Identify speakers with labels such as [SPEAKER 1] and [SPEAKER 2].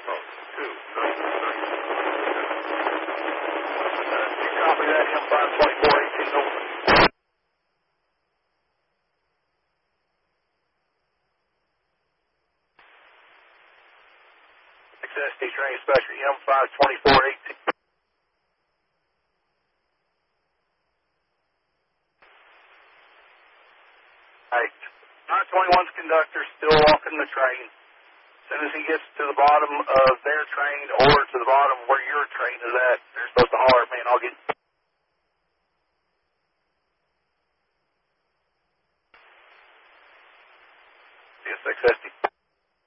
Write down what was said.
[SPEAKER 1] Oh, 2, 30, 30.
[SPEAKER 2] You copy that, M524, 18 over. XST training special, M524, 18. Right. 921's conductor still walking the train. As soon as he gets to the bottom of their train or to the bottom where